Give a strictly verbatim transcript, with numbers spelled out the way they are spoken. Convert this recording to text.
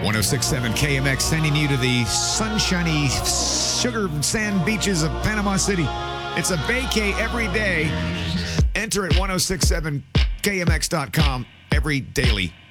ten sixty-seven K M X sending you to the sunshiny sugar sand beaches of Panama City. It's a vacay every day. Enter at ten sixty-seven K M X dot com every daily.